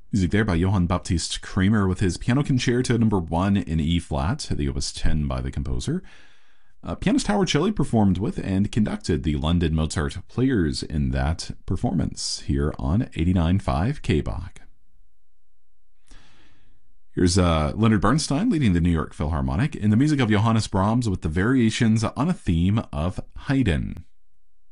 Music there by Johann Baptist Kramer with his Piano Concerto Number 1 in E flat, the Opus 10 by the composer. Pianist Howard Shelley performed with and conducted the London Mozart Players in that performance here on 89.5 K-Bach. Here's Leonard Bernstein leading the New York Philharmonic in the music of Johannes Brahms with the variations on a theme of Haydn.